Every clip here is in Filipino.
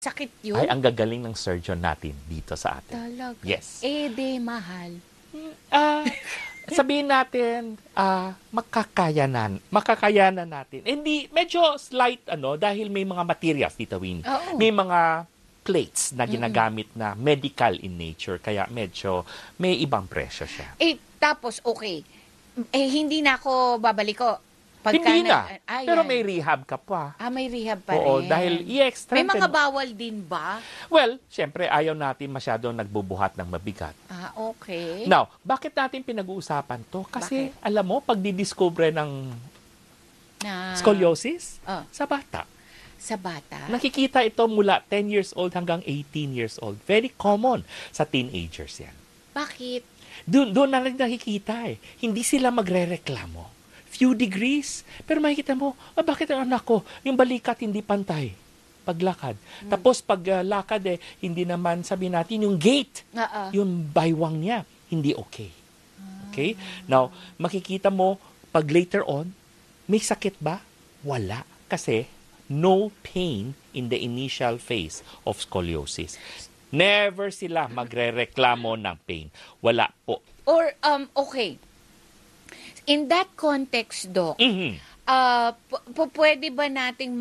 Sakit yun? Ay, ang gagaling ng surgeon natin dito sa atin. Talaga? Yes. De mahal. Sabihin natin, makakayanan natin. Hindi, medyo slight, dahil may mga materials, Tita Winnie. Oo. May mga plates na ginagamit na medical in nature, kaya medyo may ibang presyo siya. Tapos, okay. Hindi na ako babalik ko. Hindi na. Pero may rehab ka pa. May rehab pa Oo, rin. dahil i-extend. May mga bawal din ba? Well, syempre, ayaw natin masyadong nagbubuhat ng mabigat. Okay. Now, bakit natin pinag-uusapan to? Kasi, alam mo, pag didiscover ng scoliosis, sa bata. Sa bata? Nakikita ito mula 10 years old hanggang 18 years old. Very common sa teenagers yan. Bakit? Doon na lang nakikita eh. Hindi sila magre-reklamo. Few degrees. Pero makikita mo, bakit ang anak ko, yung balikat hindi pantay paglakad. Tapos paglakad hindi naman sabihin natin yung gait, yung baywang niya, hindi okay. Okay? Now, makikita mo, pag later on, may sakit ba? Wala. Kasi, no pain in the initial phase of scoliosis. Never sila magre-reklamo ng pain. Wala po. Or, okay. In that context, Doc, pwede ba nating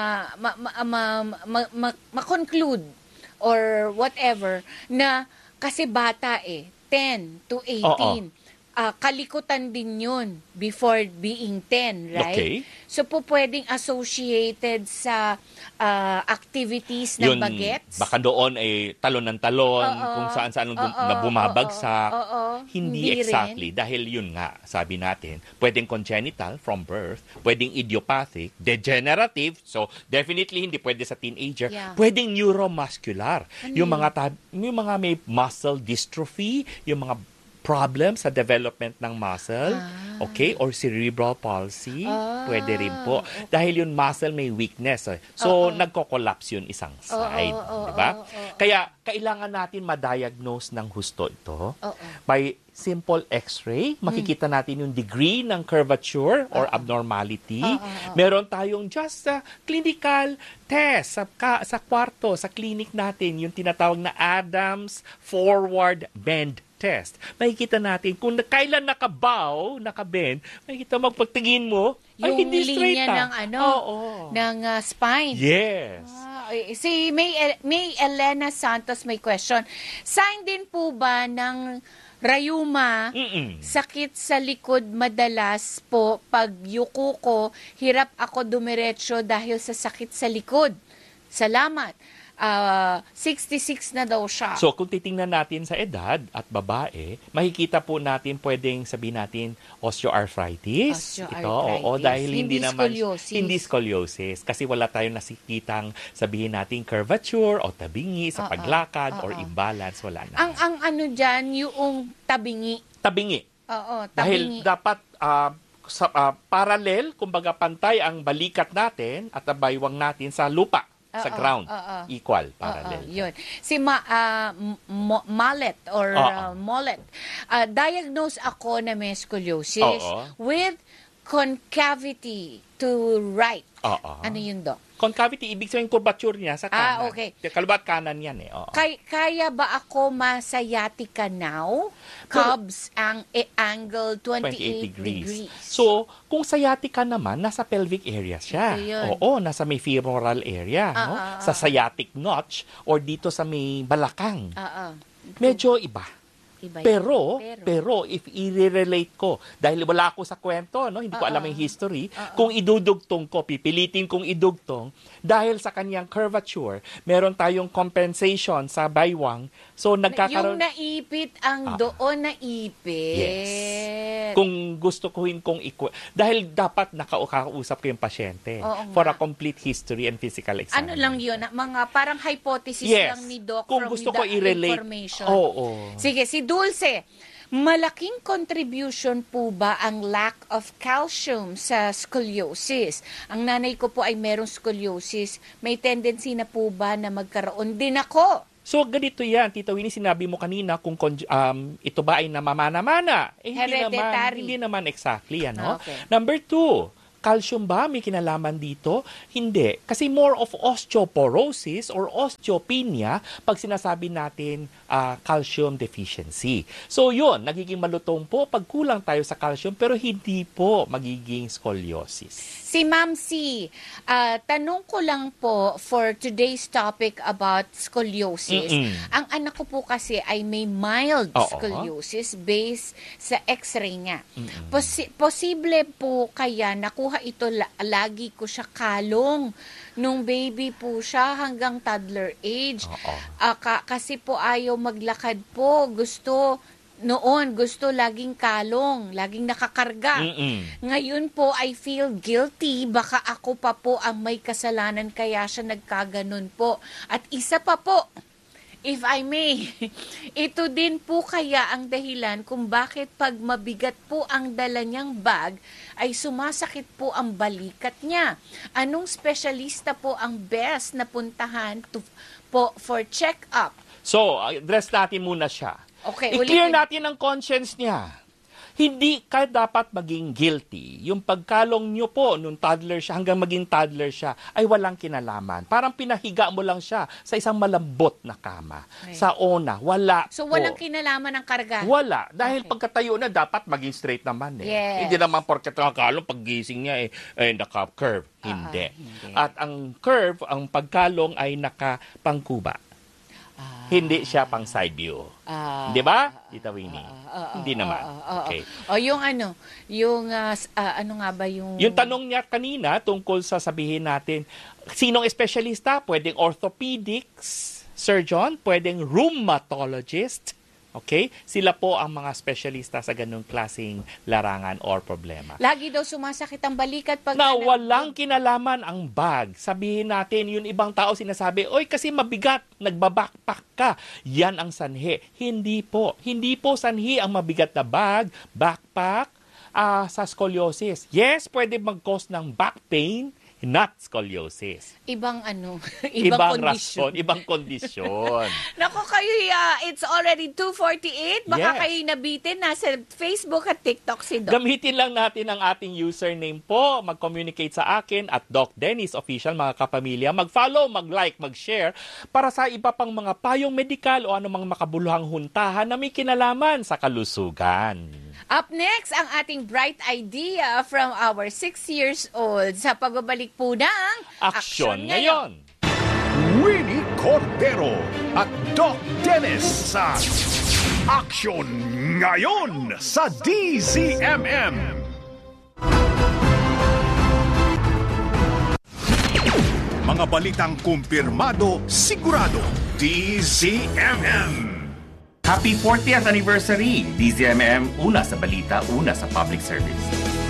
ma-conclude or whatever na kasi bata 10 to 18, kalikutan din yun before being 10, right? Okay. So, pwedeng associated sa activities ng bagets? Baka doon ay talon ng talon, kung saan-saan na bumabagsak. Hindi exactly. Rin. Dahil yun nga, sabi natin, pwedeng congenital from birth, pwedeng idiopathic, degenerative, so definitely hindi pwede sa teenager. Yeah. Pwedeng neuromuscular. Yung mga may muscle dystrophy, yung mga problem sa development ng muscle, okay, or cerebral palsy, pwede rin po. Dahil yung muscle may weakness. So, nagko-collapse yun isang side. Diba? Kaya, kailangan natin ma-diagnose ng husto ito. By simple x-ray, makikita natin yung degree ng curvature or abnormality. Meron tayong just clinical test sa kwarto, sa clinic natin, yung tinatawag na Adams Forward Bend Test. Makikita natin kung kailan nakabend, makikita magpagtingin mo, ay hindi straight ng spine. Yes. Si May Elena Santos may question. Sign din po ba ng rayuma, sakit sa likod madalas po, pag yuko ko, hirap ako dumiretso dahil sa sakit sa likod. Salamat. 66 na daw siya. So, kung titingnan natin sa edad at babae, makikita po natin, pwedeng sabihin natin, osteoarthritis. Ito, dahil hindi naman scoliosis. Hindi scoliosis. Kasi wala tayong nasikitang sabihin natin curvature o tabingi sa paglakad or imbalance. Wala na. Ang ano dyan, yung tabingi. Tabingi. Tabingi. Dahil dapat parallel, kumbaga pantay ang balikat natin at ang baywang natin sa lupa. Sa ground. Equal, parallel. Yun. Si Mallet or Mollet. Diagnose ako na may scoliosis with concavity to right. Ano yun, Doc? Concavity, ibig sabihin curvature niya sa kanan. Okay. Kaliwa at kanan yan eh. Kaya ba ako masayatika now? Cubs ang angle 28 degrees. So, kung sciatica naman, nasa pelvic area siya. Nasa may femoral area. Sa sciatic notch or dito sa may balakang. Medyo iba. Pero, if i-relate ko, dahil wala ako sa kwento, hindi ko alam yung history, kung idudugtong ko, pipilitin kong idugtong, dahil sa kanyang curvature, meron tayong compensation sa baywang, so nagkakaroon... Yung naipit ang doon naipit. Yes. Kung gusto ko kong dahil dapat nakakausap ko yung pasyente for a complete history and physical examination. Ano lang yun? Mga parang hypothesis lang ni Doc kung from gusto the ko i-relate. information. Sige, si Dulce, malaking contribution po ba ang lack of calcium sa scoliosis? Ang nanay ko po ay merong scoliosis. May tendency na po ba na magkaroon din ako? So, ganito yan. Tita Winnie, sinabi mo kanina kung ito ba ay namamana-mana. Hereditary. Hindi naman exactly. Okay. Number 2, calcium ba may kinalaman dito? Hindi. Kasi more of osteoporosis or osteopenia pag sinasabi natin calcium deficiency. So yun, nagiging malutong po pag kulang tayo sa calcium pero hindi po magiging scoliosis. Si Ma'am C, tanong ko lang po for today's topic about scoliosis. Ang anak ko po kasi ay may mild scoliosis based sa x-ray niya. Posible po kaya nakuha ito, lagi ko siya kalong nung baby po siya hanggang toddler age. Kasi po ayaw maglakad po. Gusto laging kalong, laging nakakarga. Ngayon po, I feel guilty. Baka ako pa po ang may kasalanan kaya siya nagkaganon po. At isa pa po, if I may, ito din po kaya ang dahilan kung bakit pag mabigat po ang dala niyang bag, ay sumasakit po ang balikat niya. Anong specialista po ang best na puntahan po for check-up? So, address natin muna siya. Okay, I-clear natin ang conscience niya. Hindi ka dapat maging guilty. Yung pagkalong nyo po nung toddler siya, hanggang maging toddler siya, ay walang kinalaman. Parang pinahiga mo lang siya sa isang malambot na kama. Okay. Sa ona, wala So, walang kinalaman ng karga? Wala. Dahil pagkatayo na, dapat maging straight naman. Yes. Hindi naman porket nakakalong, paggising niya naka-curve. Hindi. At ang curve, ang pagkalong ay nakapangkuba. Hindi siya pang side view. Di ba? Tita Winnie? Hindi naman. Okay. O yung ano nga ba yung... Yung tanong niya kanina tungkol sa sabihin natin, sinong espesyalista? Pwedeng orthopedics surgeon, pwedeng rheumatologist. Okay? Sila po ang mga espesyalista sa ganung klaseng larangan or problema. Lagi daw sumasakit ang balikat pag... Na walang kinalaman ang bag. Sabihin natin, yung ibang tao sinasabi, oy kasi mabigat, nagbabackpack ka. Yan ang sanhi. Hindi po. Hindi po sanhi ang mabigat na bag, backpack, sa scoliosis. Yes, pwede mag-cause ng back pain, not scoliosis. Ibang Ibang kondisyon. rason, ibang kondisyon. Naku kayo, it's already 2:48. Baka kayo nabitin na sa Facebook at TikTok si Doc. Gamitin lang natin ang ating username po. Mag-communicate sa akin at Doc Dennis Official, mga kapamilya. Mag-follow, mag-like, mag-share para sa iba pang mga payong medikal o anumang makabuluhang huntahan na may kinalaman sa kalusugan. Up next, ang ating bright idea from our 6 years old sa pagbabalik po ng Aksyon Ngayon. Winnie Cordero at Doc Dennis sa Aksyon Ngayon sa DZMM. Mga balitang kumpirmado, sigurado, DZMM. Happy 40th anniversary! DZMM, una sa balita, una sa public service.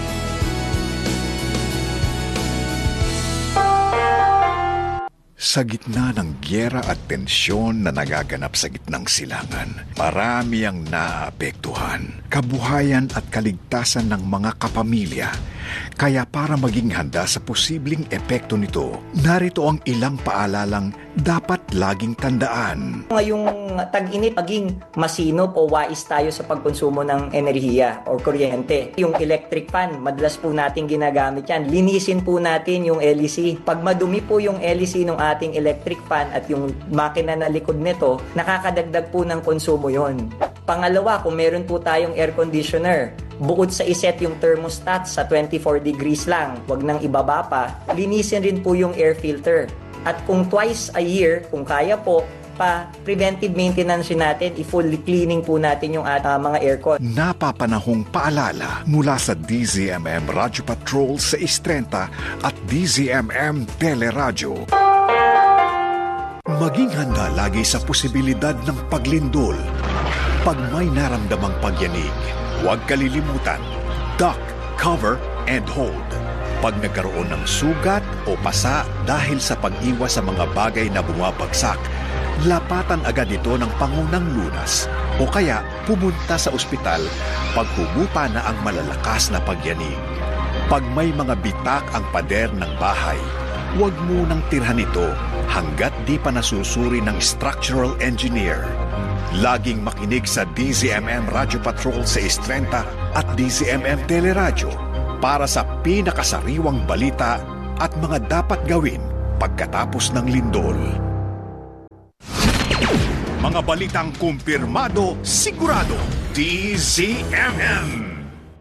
Sa gitna ng gyera at tensyon na nagaganap sa gitnang silangan, marami ang naapektuhan, kabuhayan at kaligtasan ng mga kapamilya. Kaya para maging handa sa posibleng epekto nito, narito ang ilang paalalang dapat laging tandaan. Ngayong tag-init, maging masinop o wais tayo sa pagkonsumo ng enerhiya o kuryente. Yung electric fan, madalas po natin ginagamit yan. Linisin po natin yung LEC. Pag madumi po yung LEC ng ating electric fan at yung makina na likod nito, nakakadagdag po ng konsumo yon. Pangalawa, kung meron po tayong air conditioner, bukod sa iset yung thermostat sa 24 degrees lang, wag nang ibaba pa, linisin rin po yung air filter. At kung twice a year, kung kaya po, preventive maintenance natin, i-full cleaning po natin yung mga aircon. Napapanahong paalala mula sa DZMM Radyo Patrol sa Istrenta at DZMM Teleradyo. Maging handa lagi sa posibilidad ng paglindol. Pag may naramdamang pagyanig, huwag kalilimutan, duck, cover, and hold. Pag nagkaroon ng sugat o pasa dahil sa pag-iwas sa mga bagay na bumabagsak, lapatan agad ito ng pangunang lunas o kaya pumunta sa ospital pag humupa na ang malalakas na pagyanig. Pag may mga bitak ang pader ng bahay, huwag munang tirhan ito hanggat di pa nasusuri ng structural engineer. Laging makinig sa DZMM Radyo Patrol sa Istrenta at DZMM Teleradyo para sa pinakasariwang balita at mga dapat gawin pagkatapos ng lindol. Mga balitang kumpirmado, sigurado, DZMM.